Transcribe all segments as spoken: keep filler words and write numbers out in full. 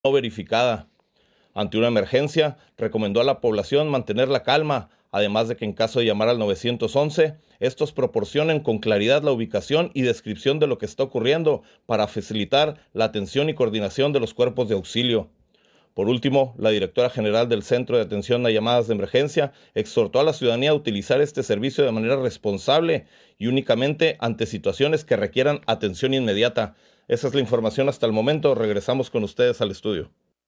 no verificada. Ante una emergencia, recomendó a la población mantener la calma, además de que en caso de llamar al nueve once, estos proporcionen con claridad la ubicación y descripción de lo que está ocurriendo para facilitar la atención y coordinación de los cuerpos de auxilio. Por último, la directora general del Centro de Atención a Llamadas de Emergencia exhortó a la ciudadanía a utilizar este servicio de manera responsable y únicamente ante situaciones que requieran atención inmediata. Esa es la información hasta el momento. Regresamos con ustedes al estudio.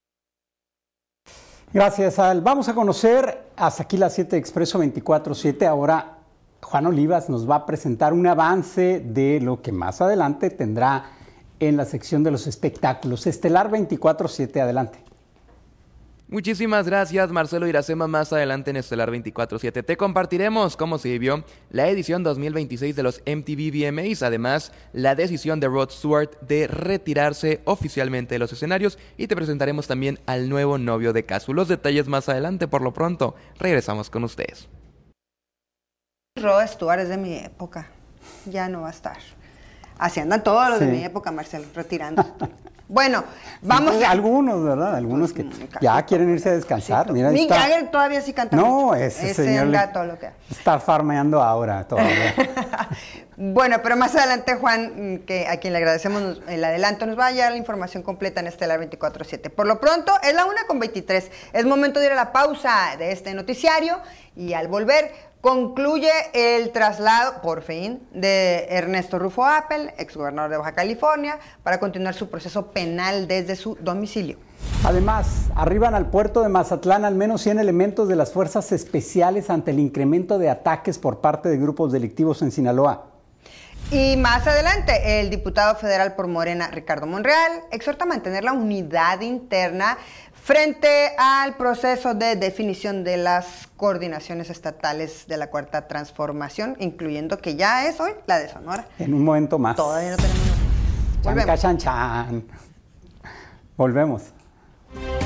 Gracias, Al. Vamos a conocer hasta aquí la siete Expreso veinticuatro siete. Ahora Juan Olivas nos va a presentar un avance de lo que más adelante tendrá en la sección de los espectáculos. Estelar veinticuatro siete, adelante. Muchísimas gracias, Marcelo Iracema. Más adelante en Estelar veinticuatro siete te compartiremos cómo se vivió la edición dos mil veintiséis de los M T V V M As, además la decisión de Rod Stewart de retirarse oficialmente de los escenarios, y te presentaremos también al nuevo novio de Kazu. Los detalles más adelante. Por lo pronto, regresamos con ustedes. Rod Stewart es de mi época, ya no va a estar. Así andan todos los sí. de mi época, Marcelo, retirándose. Bueno, vamos sí, a... Algunos, ¿verdad? Algunos que ya quieren irse a descansar. Sí, Mira, Mick está... Jagger todavía sí canta. No, mucho. ese, ese señor gato, lo que... está farmeando ahora todavía. Bueno, pero más adelante, Juan, que a quien le agradecemos el adelanto, nos va a llegar la información completa en Estelar veinticuatro siete. Por lo pronto, es la una con veintitrés. Es momento de ir a la pausa de este noticiario y al volver... concluye el traslado, por fin, de Ernesto Rufo Appel, exgobernador de Baja California, para continuar su proceso penal desde su domicilio. Además, arriban al puerto de Mazatlán al menos cien elementos de las fuerzas especiales ante el incremento de ataques por parte de grupos delictivos en Sinaloa. Y más adelante, el diputado federal por Morena, Ricardo Monreal, exhorta a mantener la unidad interna frente al proceso de definición de las coordinaciones estatales de la Cuarta Transformación, incluyendo que ya es hoy la de Sonora. En un momento más. Todavía no tenemos noticias. Volvemos. Chan, chan, chan. Volvemos.